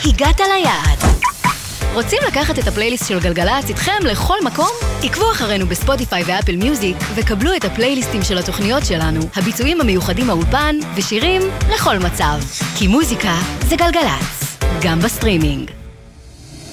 הגעת ליעד. רוצים לקחת את הפלייליסט של גלגלצ איתכם לכל מקום? עקבו אחרינו בספוטיפיי ואפל מיוזיק וקבלו את הפלייליסטים של התוכניות שלנו, הביצועים המיוחדים מהאולפן ושירים לכל מצב. כי מוזיקה זה גלגלצ, גם בסטרימינג.